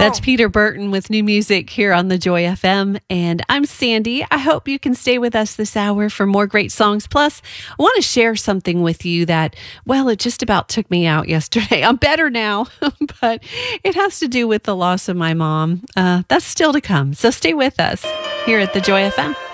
That's Peter Burton with new music here on the Joy FM. And I'm Sandy. I hope you can stay with us this hour for more great songs. Plus, I want to share something with you that, well, it just about took me out yesterday. I'm better now, but it has to do with the loss of my mom. That's still to come. So stay with us here at the Joy FM.